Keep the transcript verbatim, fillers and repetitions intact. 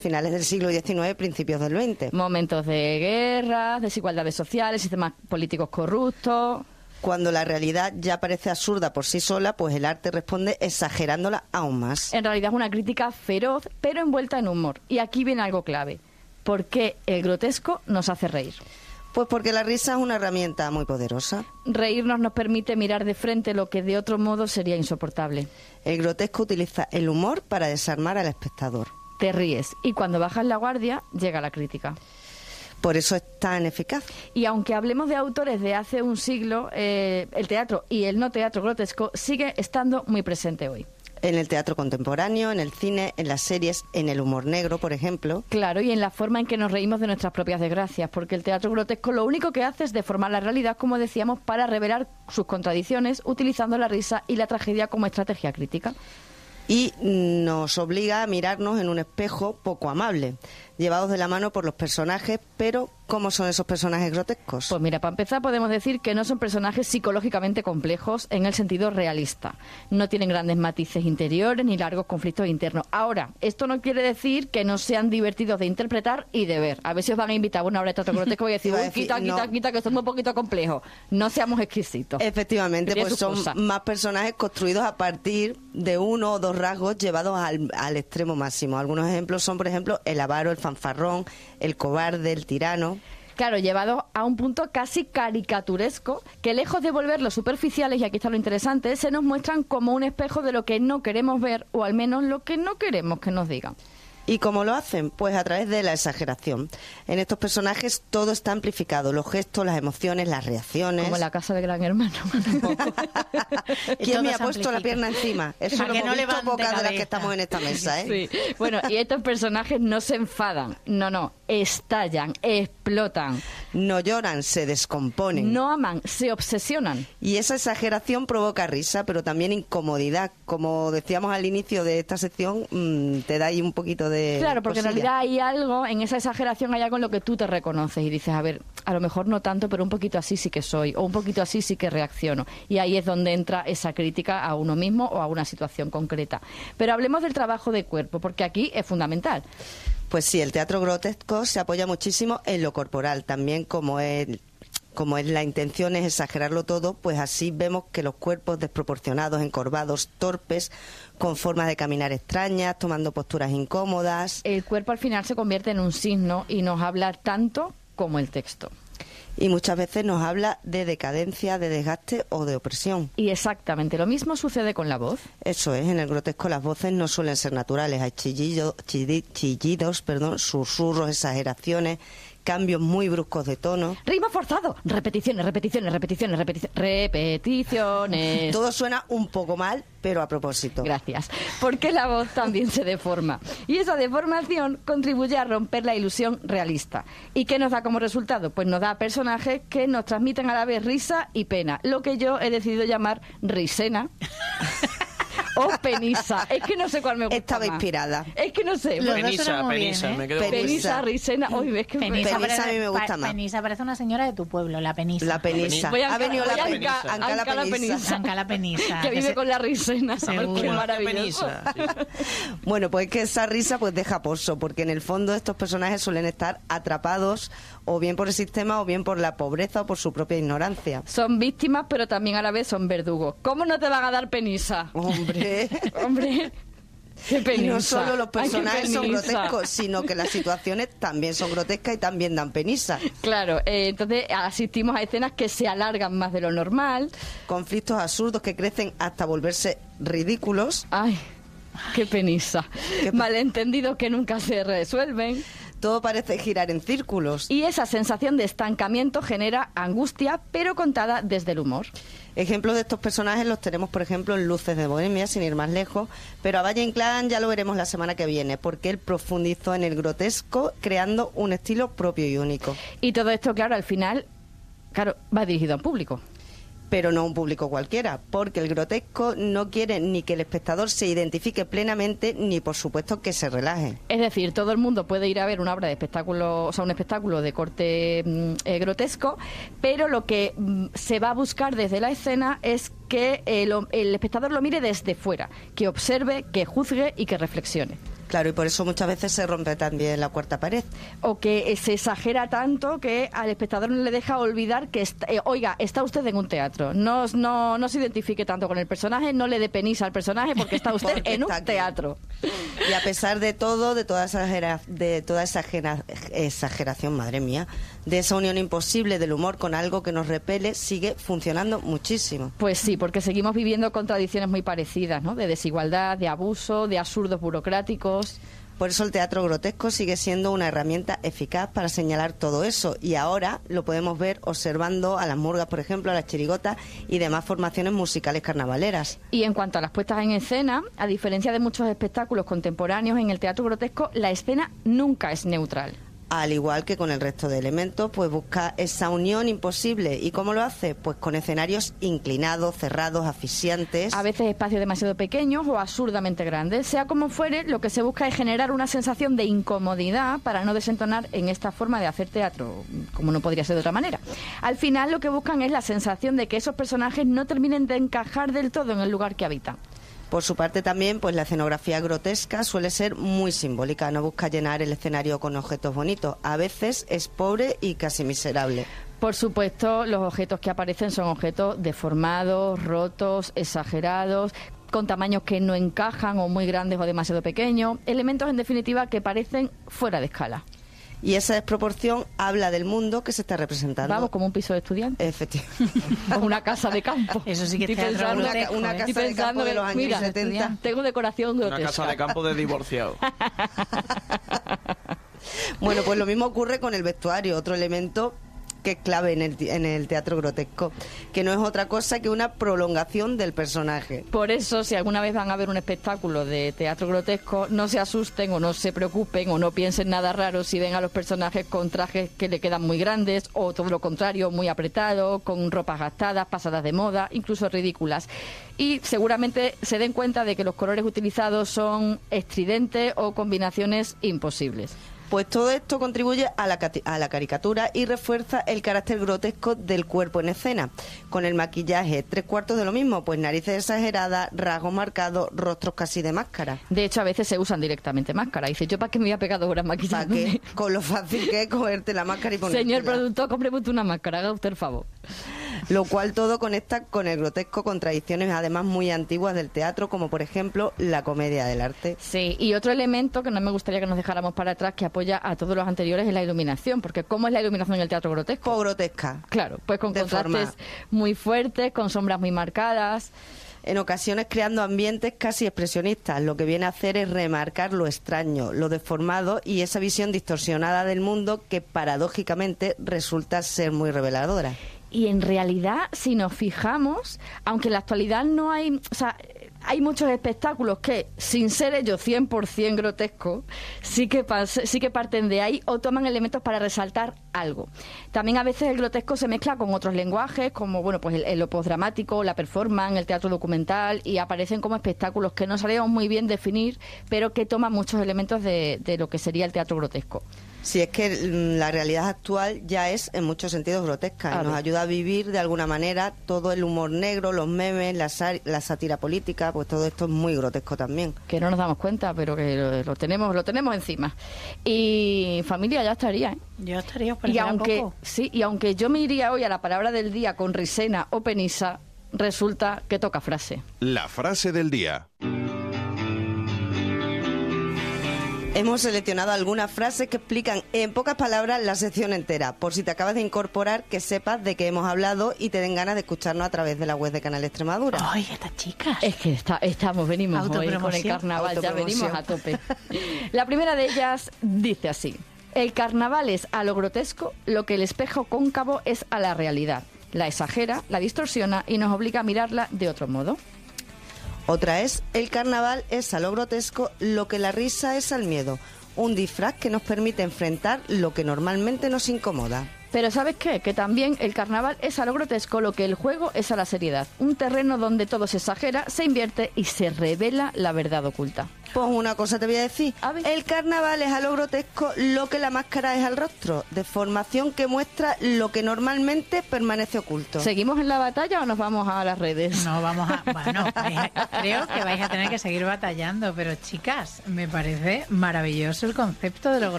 finales del siglo diecinueve, principios del veinte. Momentos de guerra, desigualdades sociales, sistemas políticos corruptos. Cuando la realidad ya parece absurda por sí sola, pues el arte responde exagerándola aún más. En realidad es una crítica feroz, pero envuelta en humor. Y aquí viene algo clave. ¿Por qué el grotesco nos hace reír? Pues porque la risa es una herramienta muy poderosa. Reírnos nos permite mirar de frente lo que de otro modo sería insoportable. El grotesco utiliza el humor para desarmar al espectador. Te ríes y cuando bajas la guardia llega la crítica. Por eso es tan eficaz. Y aunque hablemos de autores de hace un siglo, eh, el teatro y el no teatro grotesco sigue estando muy presente hoy. En el teatro contemporáneo, en el cine, en las series, en el humor negro, por ejemplo. Claro, y en la forma en que nos reímos de nuestras propias desgracias, porque el teatro grotesco lo único que hace es deformar la realidad, como decíamos, para revelar sus contradicciones, utilizando la risa y la tragedia como estrategia crítica. Y nos obliga a mirarnos en un espejo poco amable, llevados de la mano por los personajes, pero ¿cómo son esos personajes grotescos? Pues mira, para empezar podemos decir que no son personajes psicológicamente complejos en el sentido realista. No tienen grandes matices interiores ni largos conflictos internos. Ahora, esto no quiere decir que no sean divertidos de interpretar y de ver. A ver si os van a invitar a una obra de teatro grotesco y decir, uy, quita, no. quita, quita, que son un poquito complejos. No seamos exquisitos. Efectivamente, pues son cosas. más personajes construidos a partir de uno o dos rasgos llevados al, al extremo máximo. Algunos ejemplos son, por ejemplo, el avaro, el fanfarrón, el cobarde, el tirano. Claro, llevado a un punto casi caricaturesco, que lejos de volverlos superficiales, y aquí está lo interesante, se nos muestran como un espejo de lo que no queremos ver, o al menos lo que no queremos que nos digan. ¿Y cómo lo hacen? Pues a través de la exageración. En estos personajes todo está amplificado, los gestos, las emociones, las reacciones. Como la casa de Gran Hermano. ¿Quién me ha puesto la pierna encima? Eso lo hemos visto pocas de las que estamos en esta mesa, ¿eh? Sí. Bueno, y estos personajes no se enfadan, no, no, estallan, explotan. No lloran, se descomponen. No aman, se obsesionan. Y esa exageración provoca risa, pero también incomodidad. Como decíamos al inicio de esta sección, mmm, te da ahí un poquito de... Claro, porque cosilla. en realidad hay algo, en esa exageración hay algo en lo que tú te reconoces y dices, a ver, a lo mejor no tanto, pero un poquito así sí que soy, o un poquito así sí que reacciono. Y ahí es donde entra esa crítica a uno mismo o a una situación concreta. Pero hablemos del trabajo de cuerpo, porque aquí es fundamental. Pues sí, el teatro grotesco se apoya muchísimo en lo corporal, también como el... Como es la intención es exagerarlo todo, pues así vemos que los cuerpos desproporcionados, encorvados, torpes, con formas de caminar extrañas, tomando posturas incómodas. El cuerpo al final se convierte en un signo y nos habla tanto como el texto. Y muchas veces nos habla de decadencia, de desgaste o de opresión. Y exactamente lo mismo sucede con la voz. Eso es, en el grotesco las voces no suelen ser naturales, hay chillido, chilli, chillidos, perdón, susurros, exageraciones, cambios muy bruscos de tono. Ritmo forzado, repeticiones, repeticiones, repeticiones, repeticiones, repeticiones. Todo suena un poco mal, pero a propósito. Gracias. Porque la voz también se deforma. Y esa deformación contribuye a romper la ilusión realista. ¿Y qué nos da como resultado? Pues nos da personajes que nos transmiten a la vez risa y pena. Lo que yo he decidido llamar risena. O penisa. Es que no sé cuál me gusta Estaba más. inspirada. Es que no sé. Penisa, penisa. Bien, ¿eh? Me quedo Penisa. Penisa, risena. Uy, ves que Penisa, parece, a mí me gusta pa, más. Penisa parece una señora de tu pueblo, la Penisa. La penisa. Voy a ha venido la voy a penisa. Anca- Anca la Anca la penisa. penisa. Anca la Penisa. que vive se- con la risena. Seguro. Qué Qué maravilloso. penisa. Sí. Bueno, pues que esa risa pues deja pozo, porque en el fondo estos personajes suelen estar atrapados o bien por el sistema o bien por la pobreza o por su propia ignorancia. Son víctimas, pero también a la vez son verdugos. ¿Cómo no te van a dar penisa? Hombre... Hombre, qué penisa. Y no solo los Ay, qué personajes son penisa. grotescos, sino que las situaciones también son grotescas y también dan penisa. Claro, eh, entonces asistimos a escenas que se alargan más de lo normal. Conflictos absurdos que crecen hasta volverse ridículos. Ay, qué penisa. Qué pe- Malentendidos que nunca se resuelven. Todo parece girar en círculos. Y esa sensación de estancamiento genera angustia, pero contada desde el humor. Ejemplos de estos personajes los tenemos, por ejemplo, en Luces de Bohemia, sin ir más lejos, pero a Valle Inclán ya lo veremos la semana que viene, porque él profundizó en el grotesco, creando un estilo propio y único. Y todo esto, claro, al final, claro, va dirigido a un público. Pero no un público cualquiera, porque el grotesco no quiere ni que el espectador se identifique plenamente, ni por supuesto que se relaje. Es decir, todo el mundo puede ir a ver una obra de espectáculo, o sea, un espectáculo de corte mm, eh, grotesco, pero lo que mm, se va a buscar desde la escena es que el, el espectador lo mire desde fuera, que observe, que juzgue y que reflexione. Claro, y por eso muchas veces se rompe también la cuarta pared. O que se exagera tanto que al espectador no le deja olvidar que, está, eh, oiga, está usted en un teatro. No, no, no se identifique tanto con el personaje, no le dé penisa al personaje porque está usted Porque en está un aquí. teatro. Y a pesar de todo, de toda esa, exagera- de toda esa exagera- exageración, madre mía, de esa unión imposible del humor con algo que nos repele, sigue funcionando muchísimo. Pues sí, porque seguimos viviendo contradicciones muy parecidas, ¿no? De desigualdad, de abuso, de absurdos burocráticos. Por eso el teatro grotesco sigue siendo una herramienta eficaz para señalar todo eso, y ahora lo podemos ver observando a las murgas, por ejemplo, a las chirigotas y demás formaciones musicales carnavaleras. Y en cuanto a las puestas en escena, a diferencia de muchos espectáculos contemporáneos, en el teatro grotesco la escena nunca es neutral. Al igual que con el resto de elementos, pues busca esa unión imposible. ¿Y cómo lo hace? Pues con escenarios inclinados, cerrados, asfixiantes. A veces espacios demasiado pequeños o absurdamente grandes. Sea como fuere, lo que se busca es generar una sensación de incomodidad para no desentonar en esta forma de hacer teatro, como no podría ser de otra manera. Al final lo que buscan es la sensación de que esos personajes no terminen de encajar del todo en el lugar que habitan. Por su parte también, pues la escenografía grotesca suele ser muy simbólica, no busca llenar el escenario con objetos bonitos. A veces es pobre y casi miserable. Por supuesto, los objetos que aparecen son objetos deformados, rotos, exagerados, con tamaños que no encajan o muy grandes o demasiado pequeños, elementos en definitiva que parecen fuera de escala. Y esa desproporción habla del mundo que se está representando. Vamos, como un piso de estudiante Efectivamente. o una casa de campo. Eso sí que Estoy es teatro pensando- grotesco, una ¿eh? casa estoy de campo pensando de que, los años mira, setenta. tengo decoración Una grotesca. casa de campo de divorciados. Bueno, pues lo mismo ocurre con el vestuario, otro elemento que es clave en el, en el teatro grotesco, que no es otra cosa que una prolongación del personaje. Por eso, si alguna vez van a ver un espectáculo de teatro grotesco, no se asusten o no se preocupen o no piensen nada raro si ven a los personajes con trajes que le quedan muy grandes o todo lo contrario, muy apretados, con ropas gastadas, pasadas de moda, incluso ridículas. Y seguramente se den cuenta de que los colores utilizados son estridentes o combinaciones imposibles. Pues todo esto contribuye a la, cati- a la caricatura y refuerza el carácter grotesco del cuerpo en escena. Con el maquillaje, tres cuartos de lo mismo, pues narices exageradas, rasgos marcados, rostros casi de máscara. De hecho, a veces se usan directamente máscaras. Dice, ¿yo para qué me voy a pegar dos horas ¿Para maquillándome? qué? Con lo fácil que es cogerte la máscara y ponértela. Señor productor, cómpreme usted una máscara, haga usted el favor. Lo cual todo conecta con el grotesco, con tradiciones además muy antiguas del teatro, como por ejemplo la comedia del arte. Sí, y otro elemento que no me gustaría que nos dejáramos para atrás, que apoya a todos los anteriores, es la iluminación. Porque ¿cómo es la iluminación en el teatro grotesco? Po grotesca. Claro, pues con De contrastes forma- muy fuertes, con sombras muy marcadas. En ocasiones creando ambientes casi expresionistas. Lo que viene a hacer es remarcar lo extraño, lo deformado y esa visión distorsionada del mundo que paradójicamente resulta ser muy reveladora. Y en realidad, si nos fijamos, aunque en la actualidad no hay... O sea, hay muchos espectáculos que, sin ser ellos cien por ciento grotescos, sí que, pas- sí que parten de ahí o toman elementos para resaltar algo. También a veces el grotesco se mezcla con otros lenguajes, como bueno, pues el, el postdramático, la performance, el teatro documental, y aparecen como espectáculos que no sabemos muy bien definir, pero que toman muchos elementos de, de lo que sería el teatro grotesco. Si es que mm, la realidad actual ya es en muchos sentidos grotesca A y nos ver. ayuda a vivir de alguna manera todo el humor negro, los memes, la, sá- la sátira política, pues todo esto es muy grotesco también. Que no nos damos cuenta, pero que lo, lo tenemos lo tenemos encima. Y familia, ya estaría, ¿eh? Yo estaría por Y aunque, poco. sí, y aunque yo me iría hoy a la palabra del día con risena o penisa, resulta que toca frase. La frase del día. Hemos seleccionado algunas frases que explican en pocas palabras la sección entera. Por si te acabas de incorporar, que sepas de qué hemos hablado y te den ganas de escucharnos a través de la web de Canal Extremadura. Ay, estas chicas. Es que está, estamos, venimos hoy con el Autopromoción. carnaval, ya Autopromoción. venimos a tope. La primera de ellas dice así: el carnaval es a lo grotesco lo que el espejo cóncavo es a la realidad. La exagera, la distorsiona y nos obliga a mirarla de otro modo. Otra es, el carnaval es a lo grotesco lo que la risa es al miedo. Un disfraz que nos permite enfrentar lo que normalmente nos incomoda. Pero ¿sabes qué? Que también el carnaval es a lo grotesco lo que el juego es a la seriedad. Un terreno donde todo se exagera, se invierte y se revela la verdad oculta. Pues una cosa te voy a decir. A ver. El carnaval es a lo grotesco lo que la máscara es al rostro, deformación que muestra lo que normalmente permanece oculto. ¿Seguimos en la batalla o nos vamos a las redes? No, vamos a... Bueno, vais a- creo que vais a tener que seguir batallando, pero chicas, me parece maravilloso el concepto de lo